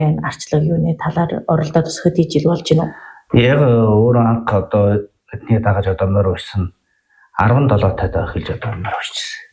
арчлаг юуны талаар оролдоод бас хэд жил болж байна уу? Яг өөрөө анх одоо бидний дагаж одоо морь уйсан 17 таад эхэлж одоо морь уйчихсан.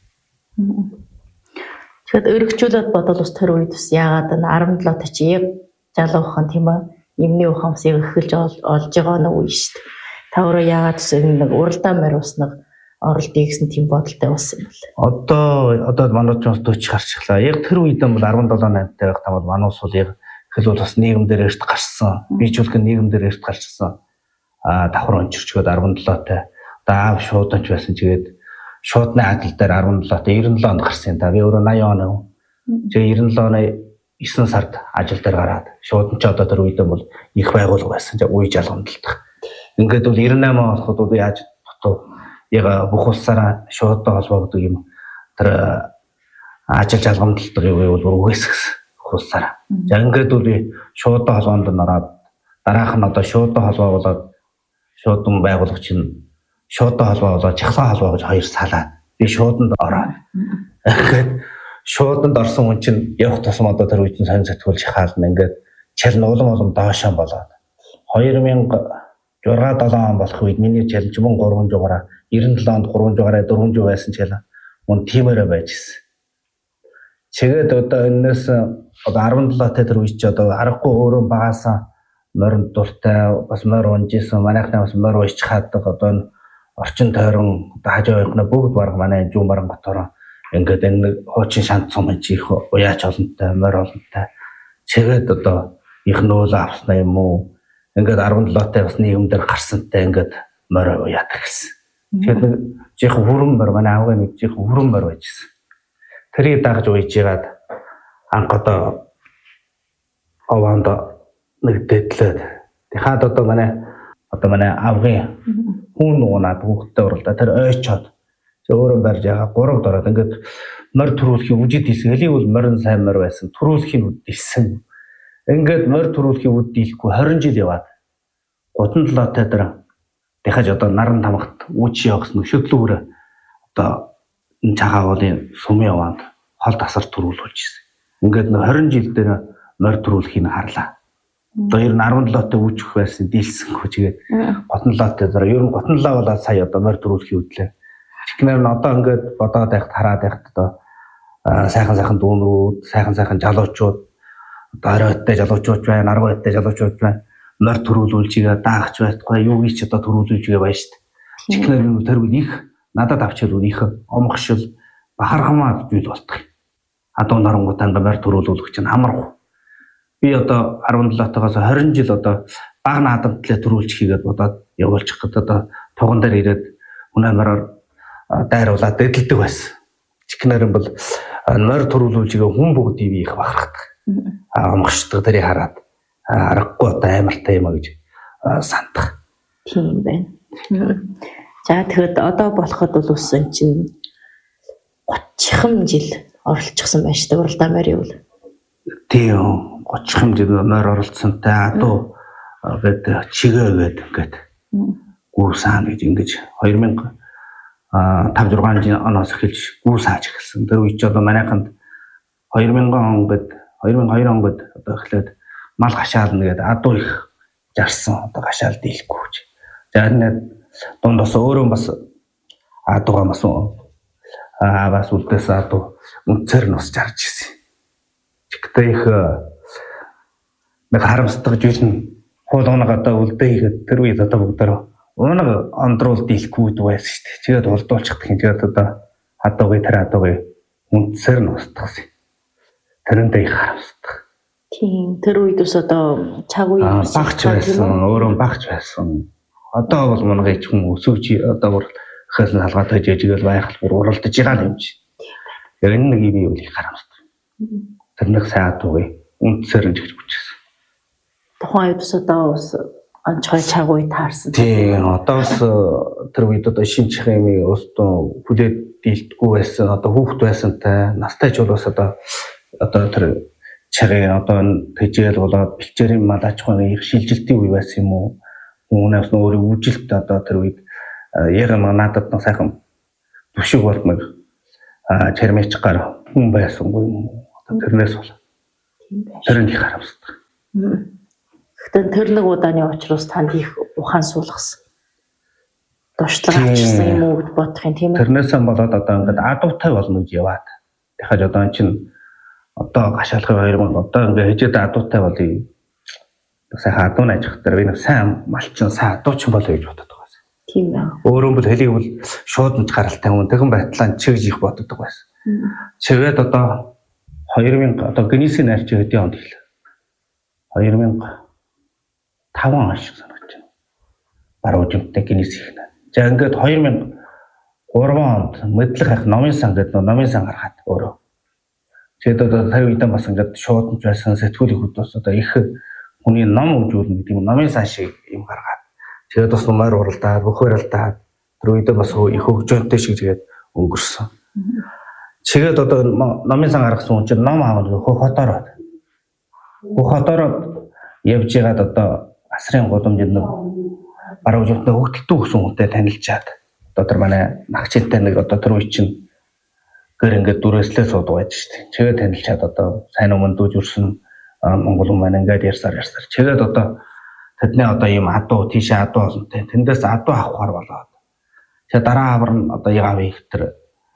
Тэгэхээр өргөжүүлээд бодвол бас тэр үед бас яагаад 17 таа чи яг залуухан тийм ээ эмний ухамс яг эхэлж олж байгаа нэг үе шүү дээ. Та өөрөө яагаад нэг уралдаан морь уснаг оролдъё гэсэн тийм бодолтой болсон юм бэ? Одоо манайч бас 40 гарчлаа. Яг тэр үед бол 17 8 таа байх тамад манайс бол яг эхэл бол бас нийгэмдэр эрт гарсан. Би ч үлгэн нийгэмдэр эрт гарчсан. Давхар ончирчгоод 17 таа. Одоо аав шууданч байсан чигээд шуудны адил дээр 17 таа 97 онд гарсан. Би өөрөө 80 он. Тэгээ 97 оны 9 сард ажил дээр гараад шууданч одоо тэр үед бол их байгуулга байсан. Үе жалгамдалдах. Ингээд бол 98 он болоход би яаж бодов? Яг бүх улсаараа шуудтай холбогддог юм. Тэр ажил жалгамдалдаг юу бол үгээсгсэн улсаараа. За ингээд бол би шуудтай холбоонд ороод дараах нь одоо шуудтай холбоо болоод шуудан байгуулагч нь шуудтай холбоо болоод чахлаа холбоо гэж хоёр салаад би шууданд ороод ингээд шууданд орсон хүн чинь явах тусам одоо тэр үед нь сонь сэтгүүл шахаална ингээд чалн улам доошоо болоод 2006 7 он болох үед миний чалж мөн 3 жугаараа 97 онд 3 жугаараа 400 байсан ч ялаа мөн тиймэрэ байж гисэн. Чигээд одоо энэс одоо 17 таа тэр үеч одоо аргагүй өөрөө багаасаа морин дуртай бас морь унжсэн манайхнаа бас морь уйч хаадаг одоо орчин тойрон одоо хажуугийнхнаа бүгд бараг манай зүүн баран готороо ингээд энэ хуучин шант цом их уяач олонтой морь олонтой чигээд одоо их нөөл авснаа юм уу ингээд 17 таа бас нийгэмдэр гарсантай ингээд морь уяадаг гэсэн. Тэгэхээр жих хүрэн морь манай аавын нэг жих хүрэн морь байжсэн. Тэрийг дагж уйж ягаад анх одоо овонд нэг дэдлээд дахиад одоо манай авгын хүн нуунаад хүүхдтэй уралдаа тэр ойчоод өөрөө барьж байгаа 3 дороод ингээд морь төрүүлэхийн үжид хийсэн. Элийн бол морин сайн морь байсан. Төрүүлэхийн үд дисэн. Ингээд морь төрүүлэхийн үд дийлэхгүй 20 жил яваад 37 таа дээр дахиж одоо наран тамхад үүч явахс нөхөдлөөр одоо цагаавлын сумын яванд хол тасар төрүүлүүлж ирсэн. Ингээд 20 жил дээр морь төрүүлэхийг харлаа. Одоо ер нь 17 таа үүчих байсан дийлсэн хүчгээд 37 таа дээр ер нь 37 болоод сая одоо морь төрүүлэхийг үдлээ. Чихнэр нь одоо ингээд бодоод байхад хараад байхад одоо сайхан дүүнрүүд, сайхан жалуучууд одоо оройтой жалуучууд байна, аргуйтай жалуучууд байна. Морь төрүүлүүлж игээ даагч байхгүй юу гэж одоо төрүүлүүлж игээ байна шүү дээ. Чихнэр нь тэр үед их надад авчирвал их омгшил бахархамаа зүйл болдог. Адуу нарангуудаа морь төрүүлүүлэх чинь хамаргүй. Би одоо 17 тагаас 20 жил одоо баг наадамтлаа төрүүлж хийгээд бодоод явуулчих гэдэг одоо туган дээр ирээд үнэ мороор дайруулаад дэдэлдэг байсан. Чихнэр нь бол морь төрүүлүүлж игээ хүн бүгдийг их бахархдаг. Омгшдаг тэрийг хараад аргагүй одоо амартай юм а гэж сандах. Тийм байна. За тэгэхэд одоо болоход бол үсэн чинь 30 жил оролцсон байна шүү дээ уралдаан морь юу? Тийм 30 жил морь оролцсонтай адуу гэдэг чигээгээд ингээд гүүсаан гэж ингэж 2005 6 оноос эхэлж гүүсааж эхэлсэн. Тэр үед ч одоо манайханд 2000 он гээд 2002 он гээд одоо эхлээд мал гашаална гэдэг адуу их жарсан одоо гашаал дийлэхгүй гэж. За энэ дунд бас өөрөө бас адууга бас бас үлдээс адуу үнцээр нь бас жарж ирсэн. Чигтээ их нэг харамсдаг зүйл нь хуулгана одоо үлдээ ихэд тэр үед одоо бүгдээр уунаг ондруул дийлэхгүй байсан шүү дээ. Тэгээд улдуулчих гэх юм. Тэгээд одоо адуугийн үнцээр нь устгасан. Тэрэндээ их харамсдаг. Тийм тэр үед ус одоо цаг үе багч байсан өөрөө багч байсан. Одоо бол мунгаа ч хүн өсөж одоо бүр хас халгаатай жижигэл байхал бүр уралдаж байгаа юм чи. Яг энэ нэг юм их харамсдаг. Тэрнийх сайн адуугийн үнцээр нь жигж бүжсэн. Тухайн үед ус одоо ус онцгой цаг үе таарсан. Тийм одоо ус тэр үед одоо шинжих хэмээ устдуу хүлээд дийлдэхгүй байсан. Одоо хүүхэд байсантай настай ч бол бас одоо тэр чагийн одоо тэжээл болоод бэлчээрийн малаач хоног их шилжилтийн үе байсан юм уу? Үүнээс өөрийн үжилт одоо тэр үед яг надад нэг сайхан түшиг болт нэг чармич гар хүн байсангүй юм уу? Одоо тэрнээс бол тэр нь их харамсдаг. Гэхдээ тэр нэг удааны учраас танд их ухаан суулгасан. Дуршлаг авчирсан юм уу гэж бодох юм тийм ээ. Тэрнээсээ болоод одоо ингээд адуутай болно гэж яваад. Дахиад одоо эн чинь одоо гашаалхын 2000 одоо ингээд хажууд адуутай болъё. Сайхан адуу найжих дээр би нэг сайн малчин сайн адуучин болъё гэж боддог байсан. Тийм ээ. Өөрөө бол хэлийг бол шууд нь гаралтай хүн тэгэн байтлаа чигж их боддог байсан. Чигээд одоо 2000 одоо Гиннесийн найрч хэдийн онд хэлээ. 2005 он шиг санагдаж байна. Баруун жимтэй Гиннес их нэ. За ингээд 2003 онд мэдлэг хайх номын сан гэдэг номын сан гаргаад өөрөө. Тэгээд одоо тэр үедээ бас ингээд шууд байсан сэтгүүл их хөдөөс одоо их хүний ном өгүүлнэ гэдэг юм номын сан шиг юм гаргаад. Тэгээд бас маар уралдаад бөхөрөлдаад тэр үедээ бас их хөгжөөнтэй шиг тэгээд өнгөрсөн. Чигээд одоо номын сан гаргасан хүн чинь ном аавал хотоороод явж байгаад одоо асрын гудамжинд нэг баруун жимтэй хөгтөлтөө өгсөн хүнтэй танилцаад одоо тэр манай нагчинтай нэг одоо тэр үе чинь гэр ингээд дүрээслээ суудаг байж штэ. Чигээд танилцаад одоо сайн өмнө дүүж өрсөн Монгол хүн маань ингээд ярьсаар. Чигээд одоо тэдний одоо ийм адуу тийшээ адуу олонтэй. Тэндээс адуу авахар болоод. Тэгээ дараа хавар нь одоо яав их тэр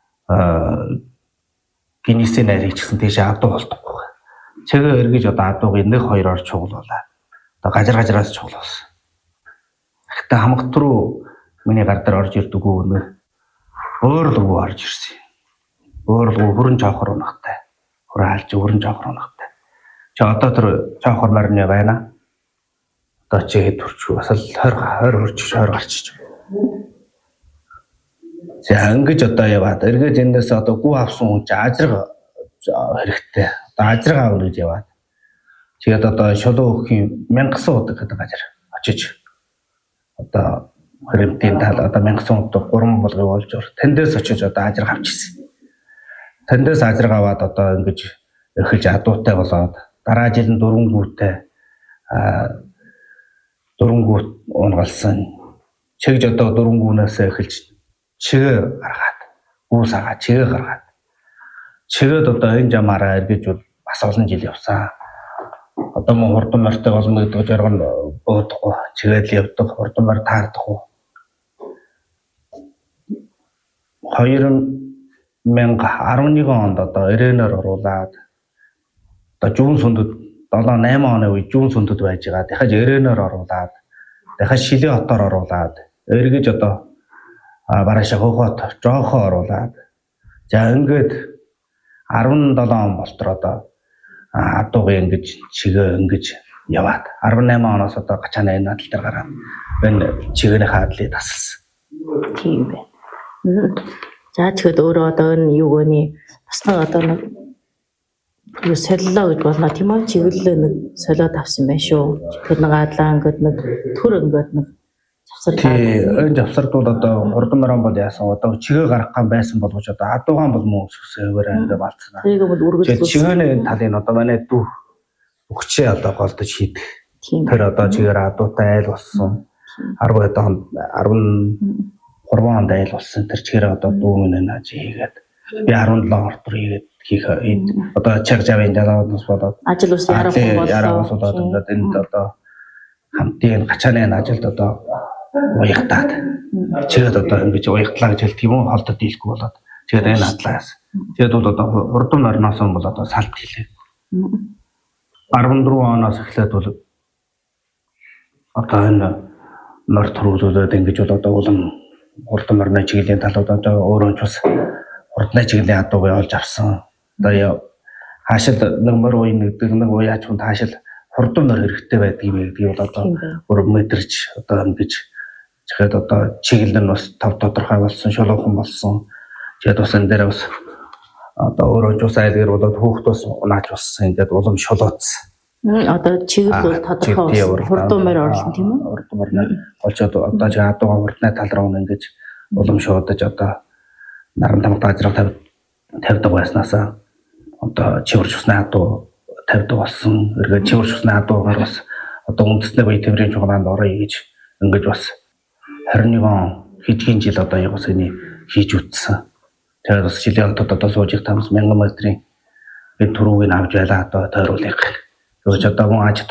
Гиннесийн найрыг ч гэсэн тийшээ адуу болдоггүй. Чигээ эргэж одоо адуугийн 1-2-оор чуглуулаад. Одоо гажраас чуглуулсан. Гэхдээ хамгат руу миний гар дээр орж ирдэг үү өөрлөгөө орж ирсэн. Өөрлөгөө хүрэн жоохор унахтай. Хураалж хүрэн жоохор унахтай. Чи одоо тэр жоохор марны байна. Одоо чи хэд хүрч бас л 20 гарчиж. За ингэж одоо яваад эргэж эндээс одоо гүү авсан хүн чи ажраг хэрэгтэй. Одоо ажраг аавна гэж яваад. Тэгээд одоо шулуу өхийн 1000 удаг гэдэг газар очиж одоо хөрөмтийн тал одоо 1000 удаг 3 болгыг олж ор. Тэндээс очиж одоо ажраг авчихсан. Тэндээс ажраг аваад одоо ингэж эхэлж адуутай болоод дараа жил нь 4 гүүт унгалсан. Чигж одоо 4 гүүнээс эхэлж чигээ гаргаад гүүсаага чигээ гаргаад чигээд одоо энэ жамаараа эргэж бол бас олон жил явсан. Одоо мөн хурдан морьтой болно гэдэг жаргал буудахгүй чигээд л явдаг хурдан морь таардахгүй. 2011 онд одоо Ирэнээр оруулаад одоо Жүүн сүндэд 7-8 оны үе Жүүн сүндэд байж байгаа. Дахиж Ирэнээр оруулаад дахиж Шилээ хотоор оруулаад эргэж одоо бараашаа хөхөт жоохоо оруулаад за ингээд 17 он болтор одоо адуугийн ингэж чигээ ингэж яваад 18 оноос одоо гачааны энэ надал дээр гараад энэ чигээний хаадлыг тасалсан. Тийм байна. За тэгэхэд өөрөө одоо энэ юу гөний бас нэг одоо нэг солилоо гэж болно тийм үү? Чиглэлээ нэг солиод авсан байх шүү. Тэр нэг адлаа ингээд нэг төр ингээд нэг энэ завсардууд одоо хурдан морон бол яасан одоо чигээ гарах гам байсан боловч одоо адуугаан бол мөн өсгсөөр ингээд балцсан. Тэрийг бол үргэлжлүүлсэн. Чигээний талын одоо манай дүү өгчээ одоо голдож хийдэг. Тэр одоо чигээр адуутай айл болсон. 10 онд 13 онд айл болсон. Тэр чигээр одоо дүү минь нааж хийгээд би 17 ордор хийгээд хийх одоо чаржавын жалааднаас болоод ажил ус ярах болоод ингээд энд одоо хамтын гачааны ажилд одоо уягтаад чигээд одоо ингэж уягтлаа гэж хэлдэг юм уу холдод дийлэхгүй болоод чигээд энэ хадлаас тэгээд бол одоо хурдан морноос бол одоо салт хийлээ 14 оноос эхлээд бол одоо энэ морь төрүүлээд ингэж бол одоо улам хурдан морны чиглэлийн талууд одоо өөрөө ч бас хурдны чиглэлийн адууг олж авсан одоо хаашил нэг морь уй нэгдэг нэг уяач хүн хаашил хурдан морь хэрэгтэй байдаг юм гэдэг бол одоо өөр мэдэрч одоо ингэж тэгэхэд одоо чиглэл нь бас тав тодорхой болсон шулуухан болсон. Тэгээд бас энэ дээр бас одоо өөрөө ч ус айлгэр болоод хүүхд бас унаач болсон. Ингээд улам шулууцсан. Одоо чиглэл бол тодорхой болсон. Хурдан морь орлон тийм үү? Хурдан морь олцоод одоо ч адууга хурдны тал руу ингэж улам шуудаж одоо наран тамга газраа тавьдаг байснасаа одоо чивэрч усны адуу тавьдаг болсон. Эргээд чивэрч усны адуугаар бас одоо үндэсний бие тэмрийн чугаанд орё гэж ингэж бас 21 он хэдхэн жил одоо яг усны хийж үтсэн. Тэгээд бас жилийн хотод одоо сууж их тамс 1000 метрийн энэ түрүүг нь авч байлаа одоо тойруулах. Тэгэж одоо мөн аж